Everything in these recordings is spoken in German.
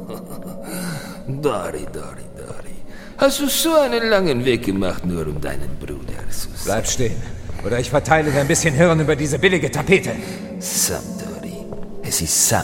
Dari. Hast du so einen langen Weg gemacht, nur um deinen Bruder zu sehen? Bleib stehen, oder ich verteile dir ein bisschen Hirn über diese billige Tapete. Samt, Dari. Es ist Samt.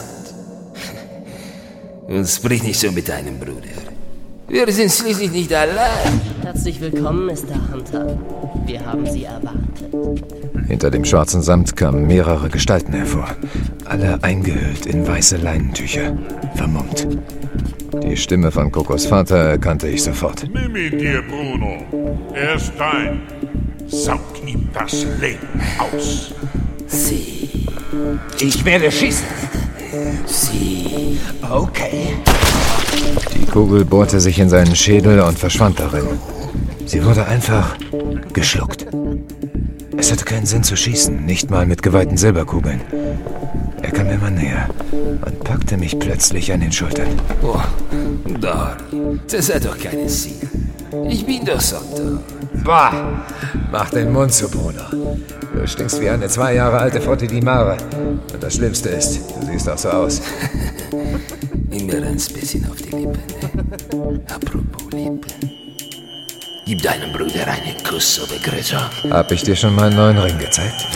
Und sprich nicht so mit deinem Bruder. Wir sind schließlich nicht allein. Herzlich willkommen, Mr. Hunter. Wir haben Sie erwartet. Hinter dem schwarzen Samt kamen mehrere Gestalten hervor. Alle eingehüllt in weiße Leinentücher, vermummt. Die Stimme von Kokos Vater erkannte ich sofort. Nimm ihn dir, Bruno. Er ist dein. Saug ihm das Leben aus. Sie. Ich werde schießen. Sie. Okay. Die Kugel bohrte sich in seinen Schädel und verschwand darin. Sie wurde einfach geschluckt. Es hatte keinen Sinn zu schießen, nicht mal mit geweihten Silberkugeln. Er kam immer näher und packte mich plötzlich an den Schultern. Oh, Dari, das hat doch keine Sinn. Ich bin doch Santa. Bah! Mach den Mund zu, Bruno. Du stinkst wie eine 2 Jahre alte Frotte di Mare. Und das Schlimmste ist, du siehst auch so aus. Immer ein bisschen auf die Lippen. Apropos Lippen. Gib deinem Bruder einen Kuss, oder Greta. Hab ich dir schon meinen neuen Ring gezeigt?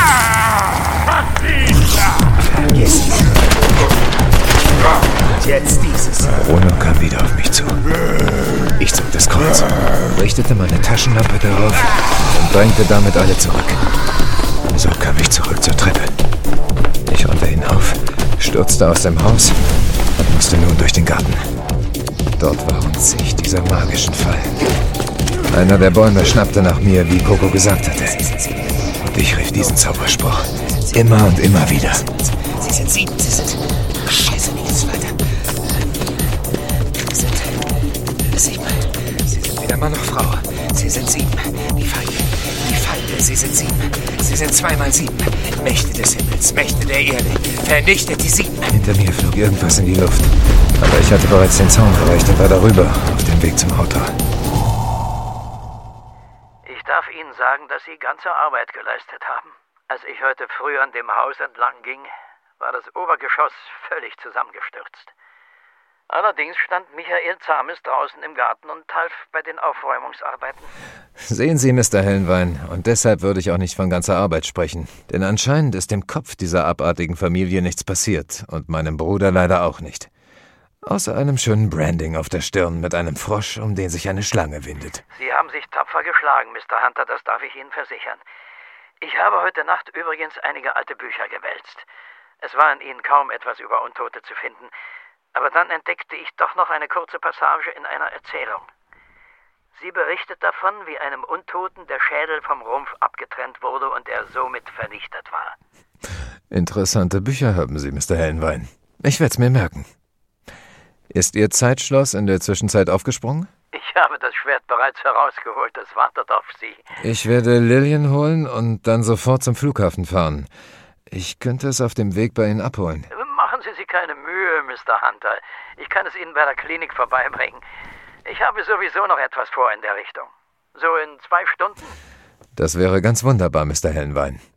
Vergiss es. Und jetzt dieses. Bruno kam wieder auf mich zu. Ich zog das Kreuz, richtete meine Taschenlampe darauf und drängte damit alle zurück. So kam ich zurück zur Treppe. Ich rannte hinauf, stürzte aus dem Haus und musste nun durch den Garten. Dort waren zig dieser magischen Fallen. Einer der Bäume schnappte nach mir, wie Coco gesagt hatte. Und ich rief diesen Zauberspruch. Immer und immer wieder. Sie sind 7, Sie sind... Scheiße, nichts weiter. Sie sind weder Mann noch Frau. Sie sind 7. Die Feinde, Sie sind 7. Sie sind 2 mal 7. Mächte des Himmels, Mächte der Erde. Vernichtet die 7. Hinter mir flog irgendwas in die Luft. Aber ich hatte bereits den Zaun erreicht und war darüber, auf dem Weg zum Auto. Ich darf Ihnen sagen, dass Sie ganze Arbeit geleistet haben. Als ich heute früh an dem Haus entlang ging, war das Obergeschoss völlig zusammengestürzt. Allerdings stand Michael Zames draußen im Garten und half bei den Aufräumungsarbeiten. Sehen Sie, Mr. Hellenwein, und deshalb würde ich auch nicht von ganzer Arbeit sprechen. Denn anscheinend ist dem Kopf dieser abartigen Familie nichts passiert und meinem Bruder leider auch nicht. Außer einem schönen Branding auf der Stirn mit einem Frosch, um den sich eine Schlange windet. Sie haben sich tapfer geschlagen, Mr. Hunter, das darf ich Ihnen versichern. Ich habe heute Nacht übrigens einige alte Bücher gewälzt. Es war in ihnen kaum etwas über Untote zu finden, aber dann entdeckte ich doch noch eine kurze Passage in einer Erzählung. Sie berichtet davon, wie einem Untoten der Schädel vom Rumpf abgetrennt wurde und er somit vernichtet war. Interessante Bücher haben Sie, Mr. Hellenwein. Ich werde es mir merken. Ist Ihr Zeitschloss in der Zwischenzeit aufgesprungen? Ich habe das Schwert bereits herausgeholt, es wartet auf Sie. Ich werde Lillian holen und dann sofort zum Flughafen fahren. Ich könnte es auf dem Weg bei Ihnen abholen. Machen Sie sich keine Mühe, Mr. Hunter. Ich kann es Ihnen bei der Klinik vorbeibringen. Ich habe sowieso noch etwas vor in der Richtung. So in 2 Stunden? Das wäre ganz wunderbar, Mr. Hellenwein.